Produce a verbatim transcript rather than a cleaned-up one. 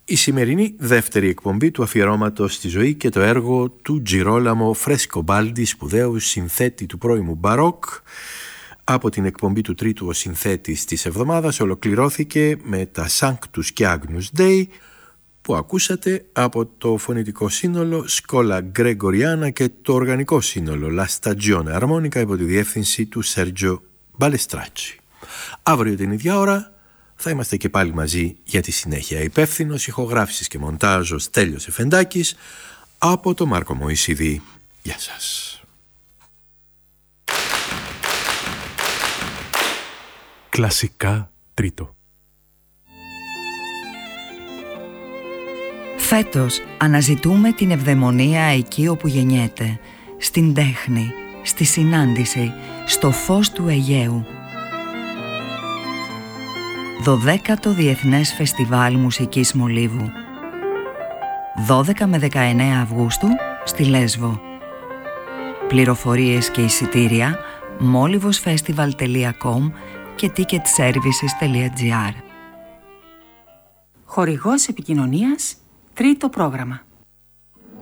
Η σημερινή δεύτερη εκπομπή του αφιερώματος στη ζωή και το έργο του Τζιρόλαμο Φρέσκομπάλντι, σπουδαίου συνθέτη του πρώιμου μπαρόκ. Από την εκπομπή του τρίτου ο συνθέτης της εβδομάδας ολοκληρώθηκε με τα Sanctus και Agnus Dei που ακούσατε από το φωνητικό σύνολο Σκόλα Γκρεγοριάνα και το οργανικό σύνολο La Stagione Armonica υπό τη διεύθυνση του Σέρτζιο Μπαλεστράτσι. Αύριο την ίδια ώρα θα είμαστε και πάλι μαζί για τη συνέχεια. Υπεύθυνος ηχογράφησης και μοντάζος Στέλιος Εφεντάκης από το Μάρκο Μωυσίδη. Γεια σας. Κλασικά τρίτο. Φέτος αναζητούμε την ευδαιμονία εκεί όπου γεννιέται, στην τέχνη, στη συνάντηση, στο φως του Αιγαίου. δωδέκατο Διεθνές Φεστιβάλ Μουσικής Μολύβου, δώδεκα με δεκαεννέα Αυγούστου στη Λέσβο. Πληροφορίες και εισιτήρια molivosfestival τελεία com και ticketservices τελεία gr. Χορηγός επικοινωνίας, τρίτο πρόγραμμα.